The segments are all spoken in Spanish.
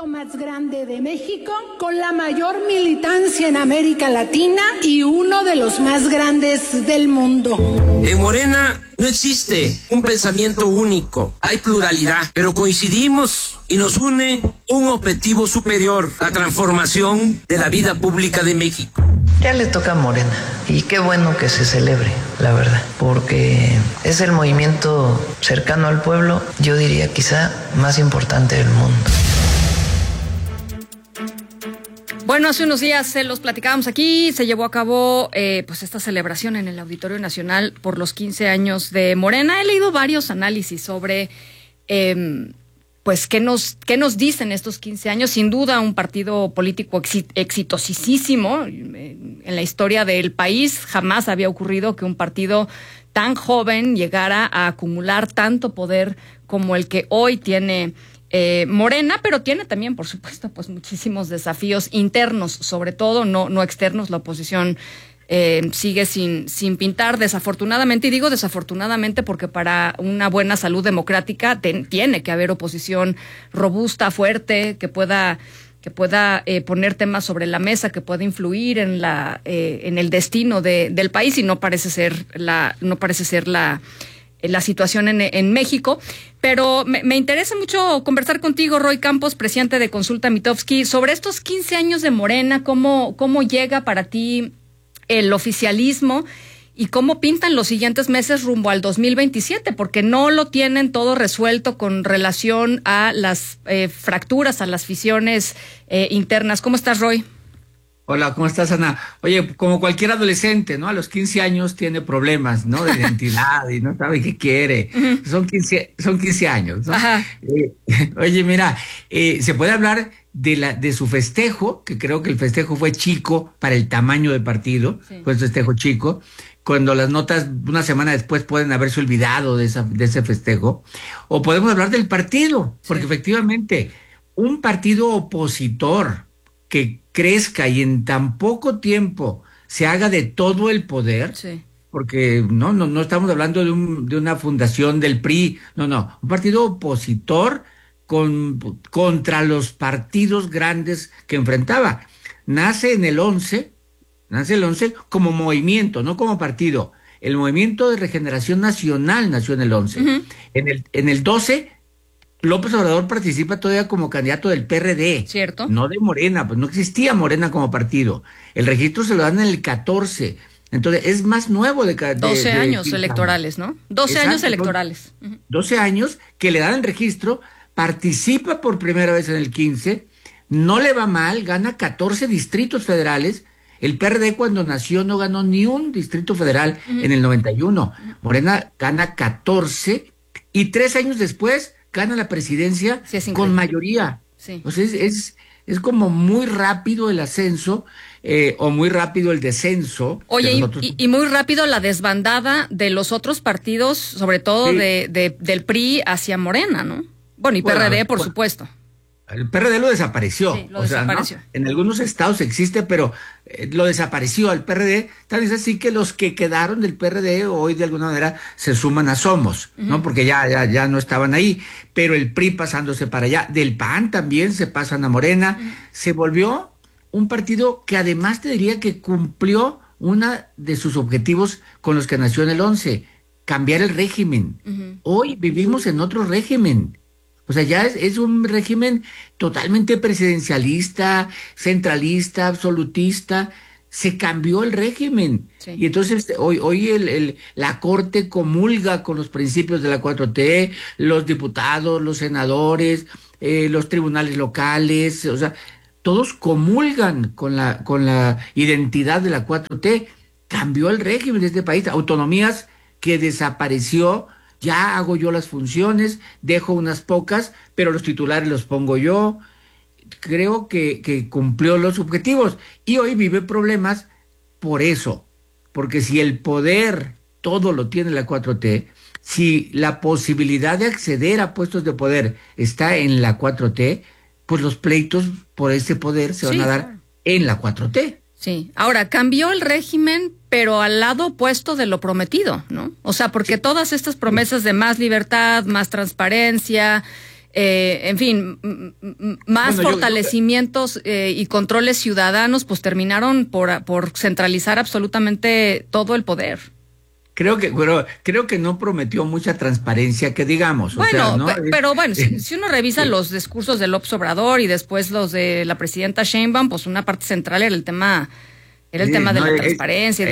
partido más grande de México, con la mayor militancia en América Latina y uno de los más grandes del mundo. En Morena no existe un pensamiento único, hay pluralidad, pero coincidimos y nos une un objetivo superior, la transformación de la vida pública de México. Ya le toca a Morena y qué bueno que se celebre, la verdad, porque es el movimiento cercano al pueblo, yo diría quizá más importante del mundo. Bueno, hace unos días se los platicábamos aquí, se llevó a cabo pues esta celebración en el Auditorio Nacional por los 15 años de Morena. He leído varios análisis sobre pues qué nos dicen estos 15 años. Sin duda un partido político exitosísimo en la historia del país. Jamás había ocurrido que un partido tan joven llegara a acumular tanto poder como el que hoy tiene Morena, pero tiene también, por supuesto, pues muchísimos desafíos internos, sobre todo, no externos. La oposición sigue sin pintar, desafortunadamente, y digo desafortunadamente porque para una buena salud democrática tiene que haber oposición robusta, fuerte, que pueda poner temas sobre la mesa, que pueda influir en el destino del país, y no parece ser la situación en México. Pero me interesa mucho conversar contigo, Roy Campos, presidente de Consulta Mitofsky, sobre estos 15 años de Morena, cómo llega para ti el oficialismo y cómo pintan los siguientes meses rumbo al 2027, porque no lo tienen todo resuelto con relación a las fracturas, a las fisiones internas. ¿Cómo estás, Roy? Hola, ¿cómo estás, Ana? Oye, como cualquier adolescente, ¿no? A los 15 años tiene problemas, ¿no? De identidad y no sabe qué quiere. Son 15 años, ¿no? Oye, mira, se puede hablar de su festejo, que creo que el festejo fue chico para el tamaño del partido, sí. Fue un festejo chico, cuando las notas una semana después pueden haberse olvidado de ese festejo. O podemos hablar del partido, porque efectivamente, un partido opositor que crezca y en tan poco tiempo se haga de todo el poder, sí. Porque no estamos hablando de una fundación del PRI, un partido opositor contra los partidos grandes que enfrentaba. Nace el 11 como movimiento, no como partido. El Movimiento de Regeneración Nacional nació en el 11. Uh-huh. En el 12, López Obrador participa todavía como candidato del PRD. ¿Cierto? No de Morena, pues no existía Morena como partido. El registro se lo dan en el 14. Entonces, es más nuevo de 12 años electorales, ¿no? 12 Exacto, años electorales. 12 años que le dan el registro, participa por primera vez en el 15, no le va mal, gana 14 distritos federales. El PRD cuando nació no ganó ni un distrito federal en el 91. Morena gana 14 y 3 años después gana la presidencia con mayoría. Sí. O sea, es como muy rápido el ascenso o muy rápido el descenso. Oye, y muy rápido la desbandada de los otros partidos, sobre todo sí. del PRI hacia Morena, ¿no? Bueno, y PRD, por supuesto. El PRD lo desapareció. Sí, lo desapareció. ¿No? En algunos estados existe, pero lo desapareció el PRD. Tal vez así que los que quedaron del PRD hoy de alguna manera se suman a Somos, ¿no? Porque ya no estaban ahí. Pero el PRI pasándose para allá, del PAN también se pasan a Morena. Se volvió un partido que además te diría que cumplió uno de sus objetivos con los que nació en el 11, cambiar el régimen. Hoy vivimos en otro régimen. O sea, ya es un régimen totalmente presidencialista, centralista, absolutista. Se cambió el régimen. Sí. Y entonces hoy la Corte comulga con los principios de la 4T, los diputados, los senadores, los tribunales locales, o sea, todos comulgan con la identidad de la 4T. Cambió el régimen de este país. Autonomías que desapareció. Ya hago yo las funciones, dejo unas pocas, pero los titulares los pongo yo. Creo que cumplió los objetivos y hoy vive problemas por eso. Porque si el poder todo lo tiene la 4T, si la posibilidad de acceder a puestos de poder está en la 4T, pues los pleitos por ese poder se van a dar en la 4T. Sí, ahora cambió el régimen, pero al lado opuesto de lo prometido, ¿no? O sea, porque todas estas promesas de más libertad, más transparencia, en fin, más fortalecimientos y controles ciudadanos, pues terminaron por centralizar absolutamente todo el poder. Creo que no prometió mucha transparencia, que digamos. Bueno, o sea, ¿no? pero bueno, si uno revisa los discursos de López Obrador y después los de la presidenta Sheinbaum, pues una parte central era el tema de la transparencia.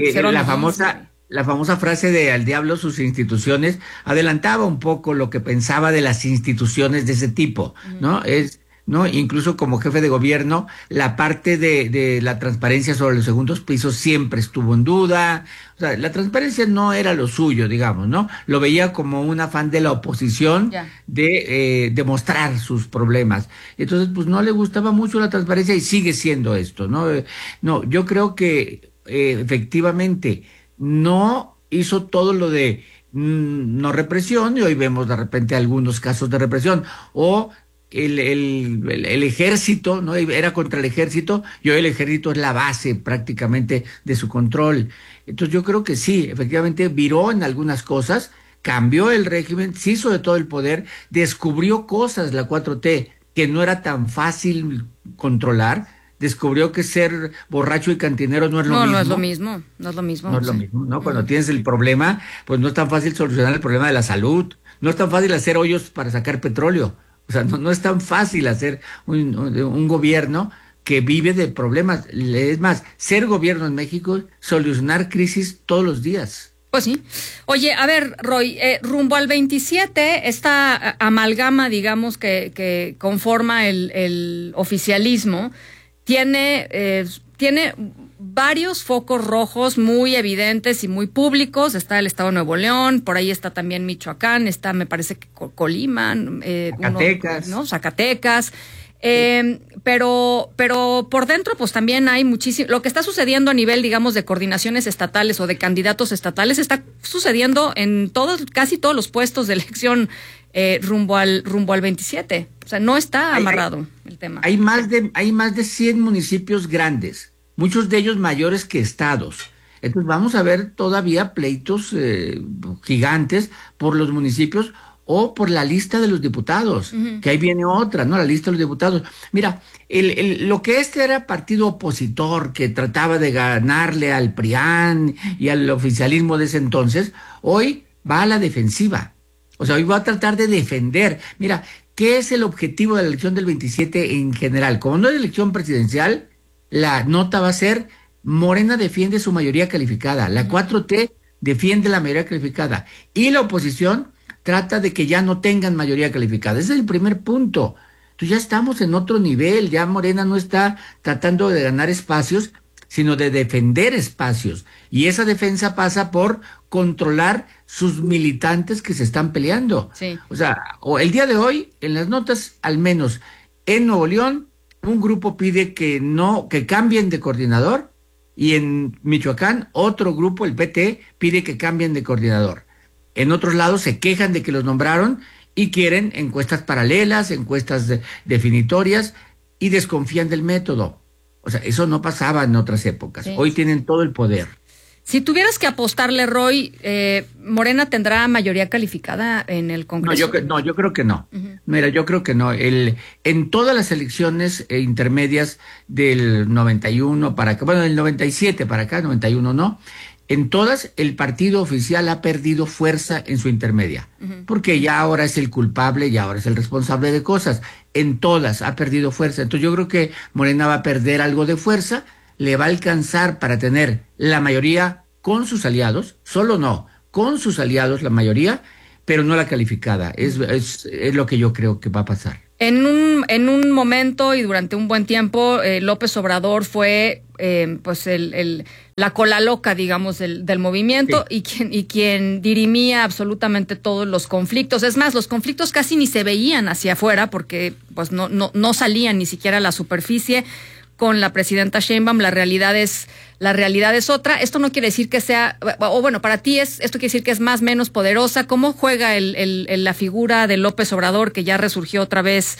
La famosa frase de al diablo sus instituciones adelantaba un poco lo que pensaba de las instituciones de ese tipo, ¿no? ¿No? Incluso como jefe de gobierno, la parte de la transparencia sobre los segundos pisos siempre estuvo en duda. O sea, la transparencia no era lo suyo, digamos, ¿no? Lo veía como un afán de la oposición de demostrar sus problemas. Entonces, pues no le gustaba mucho la transparencia y sigue siendo esto, ¿no? No, yo creo que efectivamente no hizo todo lo de no represión, y hoy vemos de repente algunos casos de represión, o el ejército, ¿no? Era contra el ejército, y hoy el ejército es la base prácticamente de su control. Entonces yo creo que sí, efectivamente viró en algunas cosas, cambió el régimen, se hizo de todo el poder, descubrió cosas la 4T que no era tan fácil controlar, descubrió que ser borracho y cantinero no es lo mismo. No es lo mismo. No es lo mismo, ¿no? Cuando tienes el problema, pues no es tan fácil solucionar el problema de la salud, no es tan fácil hacer hoyos para sacar petróleo. O sea, no es tan fácil hacer un gobierno que vive de problemas. Es más, ser gobierno en México, solucionar crisis todos los días. Pues sí. Oye, a ver, Roy, rumbo al 27, esta amalgama, digamos, que conforma el oficialismo, tiene varios focos rojos muy evidentes y muy públicos. Está el estado de Nuevo León, por ahí está también Michoacán, está, me parece que Colima, Zacatecas. Pero por dentro, pues también hay muchísimo. Lo que está sucediendo a nivel, digamos, de coordinaciones estatales o de candidatos estatales está sucediendo en casi todos los puestos de elección rumbo al 27. O sea, no está amarrado el tema. Hay más de 100 municipios grandes, muchos de ellos mayores que estados. Entonces vamos a ver todavía pleitos gigantes por los municipios o por la lista de los diputados, que ahí viene otra, ¿no? La lista de los diputados. Mira, lo que era partido opositor que trataba de ganarle al PRIAN y al oficialismo de ese entonces, hoy va a la defensiva. O sea, hoy va a tratar de defender. Mira, ¿qué es el objetivo de la elección del 27 en general? Como no es elección presidencial, la nota va a ser: Morena defiende su mayoría calificada, la 4T defiende la mayoría calificada, y la oposición trata de que ya no tengan mayoría calificada. Ese es el primer punto. Entonces ya estamos en otro nivel, ya Morena no está tratando de ganar espacios, sino de defender espacios. Y esa defensa pasa por controlar sus militantes que se están peleando. Sí. O sea, el día de hoy, en las notas, al menos en Nuevo León, un grupo pide que cambien de coordinador, y en Michoacán otro grupo, el PT, pide que cambien de coordinador. En otros lados se quejan de que los nombraron y quieren encuestas paralelas, encuestas definitorias, y desconfían del método. O sea, eso no pasaba en otras épocas. Sí. Hoy tienen todo el poder. Si tuvieras que apostarle, Roy, ¿Morena tendrá mayoría calificada en el Congreso? Yo creo que no. Mira, yo creo que no. En todas las elecciones intermedias del 91 para acá, bueno, del 97 para acá, 91 no, en todas el partido oficial ha perdido fuerza en su intermedia, porque ya ahora es el culpable y ahora es el responsable de cosas. En todas ha perdido fuerza. Entonces yo creo que Morena va a perder algo de fuerza, le va a alcanzar para tener la mayoría con sus aliados, con sus aliados la mayoría, pero no la calificada. Es lo que yo creo que va a pasar. En un momento y durante un buen tiempo, López Obrador fue pues la cola loca, digamos, del movimiento, sí, y quien dirimía absolutamente todos los conflictos. Es más, los conflictos casi ni se veían hacia afuera porque pues no salían ni siquiera a la superficie. Con la presidenta Sheinbaum la realidad es otra. Esto no quiere decir que sea, o bueno, para ti esto quiere decir que es más menos poderosa. ¿Cómo juega la figura de López Obrador, que ya resurgió otra vez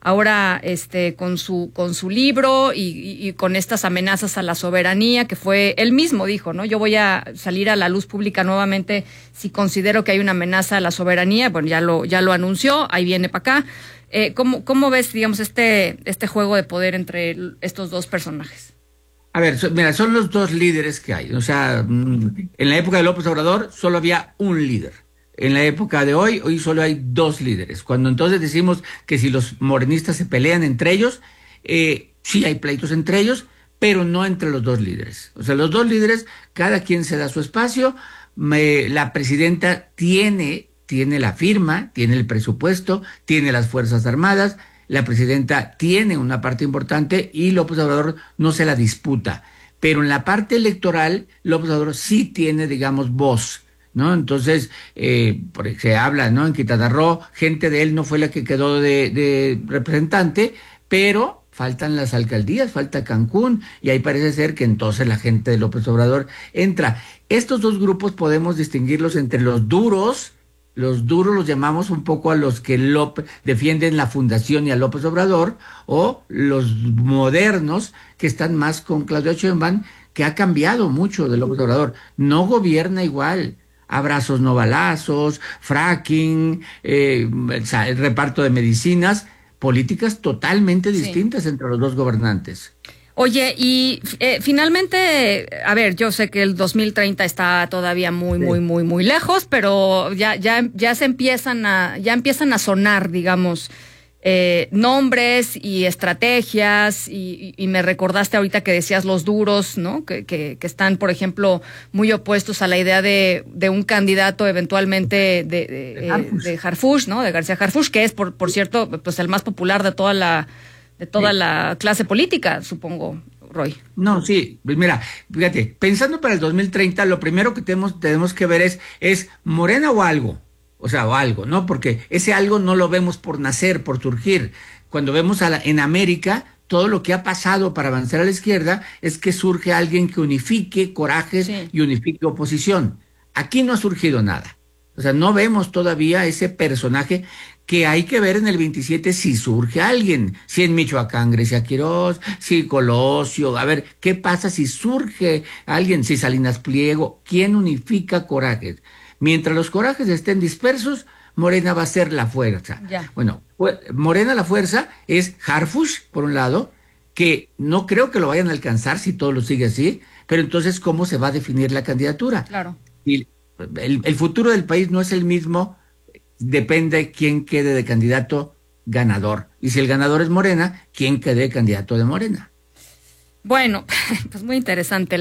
ahora con su libro y con estas amenazas a la soberanía, que fue él mismo dijo, ¿no? Yo voy a salir a la luz pública nuevamente si considero que hay una amenaza a la soberanía. Bueno, ya lo anunció, ahí viene para acá. ¿Cómo ves, digamos, este juego de poder entre estos dos personajes? A ver, mira, son los dos líderes que hay. O sea, en la época de López Obrador solo había un líder. En la época de hoy solo hay dos líderes. Cuando entonces decimos que si los morenistas se pelean entre ellos, sí hay pleitos entre ellos, pero no entre los dos líderes. O sea, los dos líderes, cada quien se da su espacio. La presidenta tiene la firma, tiene el presupuesto, tiene las Fuerzas Armadas. La presidenta tiene una parte importante y López Obrador no se la disputa. Pero en la parte electoral, López Obrador sí tiene, digamos, voz, ¿no? Entonces, se habla, ¿no? En Quintana Roo, gente de él no fue la que quedó de representante, pero faltan las alcaldías, falta Cancún, y ahí parece ser que entonces la gente de López Obrador entra. Estos dos grupos podemos distinguirlos entre los duros. Los duros los llamamos un poco a los que defienden la fundación y a López Obrador, o los modernos que están más con Claudia Sheinbaum, que ha cambiado mucho de López Obrador. No gobierna igual. Abrazos no balazos, fracking, el reparto de medicinas, políticas totalmente distintas entre los dos gobernantes. Oye, y finalmente, a ver, yo sé que el 2030 está todavía muy lejos, pero ya empiezan a sonar, digamos, nombres y estrategias, y me recordaste ahorita que decías los duros, ¿no? Que están, por ejemplo, muy opuestos a la idea de un candidato eventualmente de Harfuch, ¿no? De García Harfuch, que es, por cierto, pues el más popular de toda la clase política, supongo, Roy. No, sí, pues mira, fíjate, pensando para el 2030, lo primero que tenemos que ver es Morena o algo, ¿no? Porque ese algo no lo vemos por nacer, por surgir. Cuando vemos en América, todo lo que ha pasado para avanzar a la izquierda es que surge alguien que unifique corajes y unifique oposición. Aquí no ha surgido nada. O sea, no vemos todavía ese personaje que hay que ver en el 27 si surge alguien, si en Michoacán Grecia Quirós, si Colosio, a ver, ¿qué pasa si surge alguien? Si Salinas Pliego, ¿quién unifica corajes? Mientras los corajes estén dispersos, Morena va a ser la fuerza. Ya. Bueno, Morena la fuerza es Harfuch, por un lado, que no creo que lo vayan a alcanzar si todo lo sigue así, pero entonces, ¿cómo se va a definir la candidatura? Claro. Y el futuro del país no es el mismo, depende quién quede de candidato ganador. Y si el ganador es Morena, quién quede de candidato de Morena. Bueno, pues muy interesante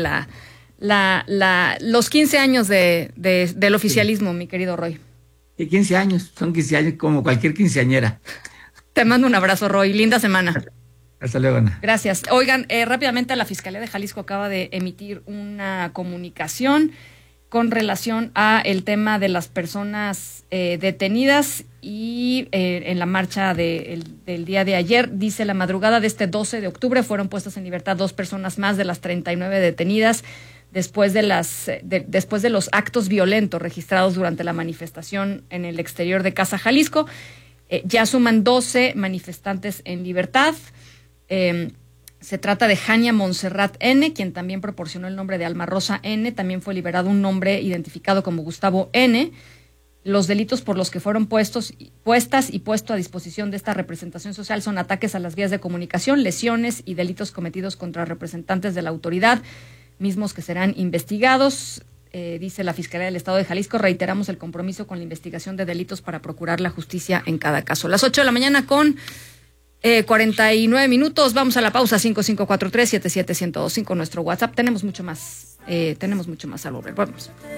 los 15 años del oficialismo, mi querido Roy. Y 15 años, son 15 años como cualquier quinceañera. Te mando un abrazo, Roy. Linda semana. Hasta luego, Ana. Gracias. Oigan, rápidamente la Fiscalía de Jalisco acaba de emitir una comunicación con relación a el tema de las personas detenidas y en la marcha del día de ayer. Dice: la madrugada de este 12 de octubre fueron puestas en libertad 2 personas más de las 39 detenidas después de los actos violentos registrados durante la manifestación en el exterior de Casa Jalisco. Ya suman 12 manifestantes en libertad. Se trata de Jania Montserrat N., quien también proporcionó el nombre de Alma Rosa N. También fue liberado un nombre identificado como Gustavo N. Los delitos por los que fueron puestas y puesto a disposición de esta representación social son ataques a las vías de comunicación, lesiones y delitos cometidos contra representantes de la autoridad, mismos que serán investigados. Dice la Fiscalía del Estado de Jalisco: reiteramos el compromiso con la investigación de delitos para procurar la justicia en cada caso. Las 8 de la mañana con 49 minutos. Vamos a la pausa. 5543-77125, nuestro WhatsApp. Tenemos mucho más al volver. Vamos.